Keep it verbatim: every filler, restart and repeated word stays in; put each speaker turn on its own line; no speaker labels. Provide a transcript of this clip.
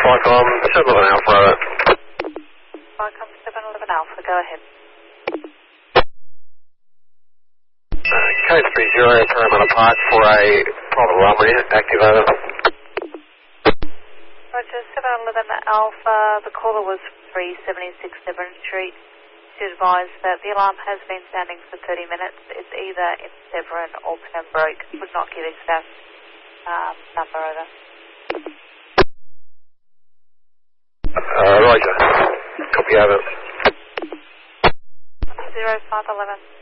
Vicom seven eleven Alpha.
Vicom seven eleven Alpha, go ahead.
Uh, Code three zero, Parramatta Park for a private runway activated.
Roger, seven eleven Alpha, the caller was three seventy-six Severn Street. To advise that the alarm has been sounding for thirty minutes. It's either in Severn or Pembroke. Would not give exact um, number over.
Uh, Roger. Copy over.
zero five eleven.